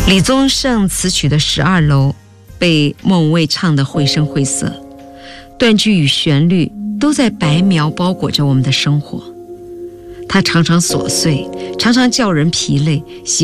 李宗盛词曲的12楼被莫文蔚唱得绘声绘色，断句与旋律都在白描包裹着我们的生活。它常常琐碎，常常叫人疲累，